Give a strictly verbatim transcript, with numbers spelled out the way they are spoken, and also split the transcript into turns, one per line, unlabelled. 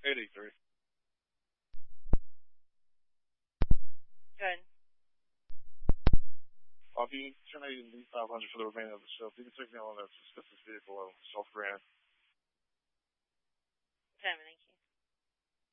eighty-three.
Good.
I'll be ten eighty five hundred for the remainder of the show. If you can take me on that suspicious vehicle, I'll